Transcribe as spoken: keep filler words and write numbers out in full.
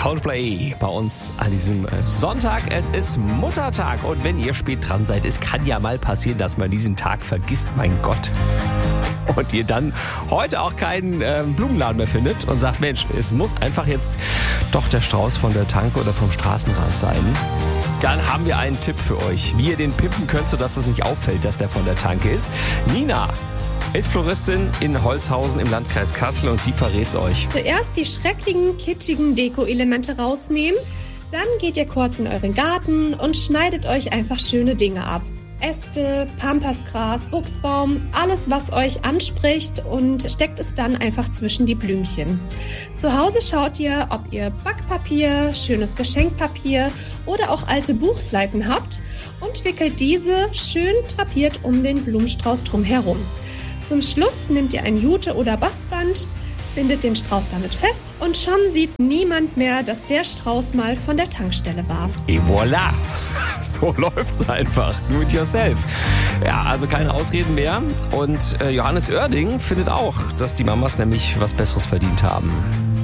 Coldplay bei uns an diesem Sonntag. Es ist Muttertag und wenn ihr spät dran seid, es kann ja mal passieren, dass man diesen Tag vergisst, mein Gott. Und ihr dann heute auch keinen äh, Blumenladen mehr findet und sagt, Mensch, es muss einfach jetzt doch der Strauß von der Tanke oder vom Straßenrand sein. Dann haben wir einen Tipp für euch, wie ihr den pimpen könnt, sodass es nicht auffällt, dass der von der Tanke ist. Nina ist Floristin in Holzhausen im Landkreis Kassel und die verrät's euch. Zuerst die schrecklichen, kitschigen Deko-Elemente rausnehmen. Dann geht ihr kurz in euren Garten und schneidet euch einfach schöne Dinge ab. Äste, Pampasgras, Buchsbaum, alles was euch anspricht und steckt es dann einfach zwischen die Blümchen. Zu Hause schaut ihr, ob ihr Backpapier, schönes Geschenkpapier oder auch alte Buchseiten habt und wickelt diese schön drapiert um den Blumenstrauß drumherum. Zum Schluss nehmt ihr ein Jute- oder Bastband, bindet den Strauß damit fest und schon sieht niemand mehr, dass der Strauß mal von der Tankstelle war. Et voilà! So läuft's einfach. Do it yourself. Ja, also keine Ausreden mehr. Und äh, Johannes Oerding findet auch, dass die Mamas nämlich was Besseres verdient haben.